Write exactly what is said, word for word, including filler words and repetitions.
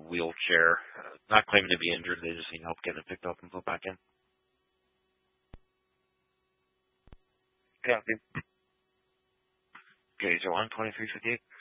wheelchair. Uh, not claiming to be injured. They just need help getting it picked up and put back in. Copy. Okay, so on twenty-three fifty-eight.